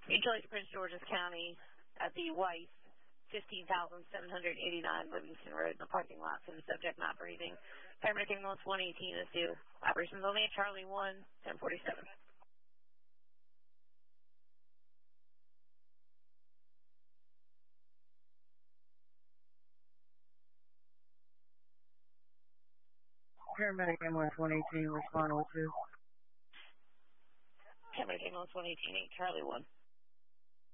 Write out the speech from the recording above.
Mutual Prince George's County at the Weiss, 15,789 Livingston Road in the parking lot for the subject not breathing. Paramedic ambulance 118 is due. Operations only at Charlie 1, 1047. Paramedic ambulance 118, respond 02. Paramedic ambulance 118, Charlie 1.